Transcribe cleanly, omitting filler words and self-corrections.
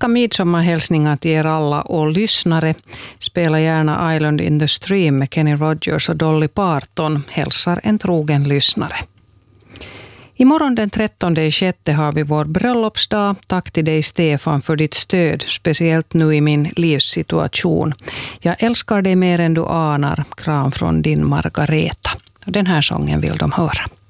Önskan midsommarhälsningar till er alla och lyssnare. Spela gärna Island in the Stream med Kenny Rogers och Dolly Parton. Hälsar en trogen lyssnare. Imorgon den 13/6 har vi vår bröllopsdag. Tack till dig Stefan för ditt stöd, speciellt nu i min livssituation. Jag älskar dig mer än du anar. Kram från din Margareta. Den här sången vill de höra.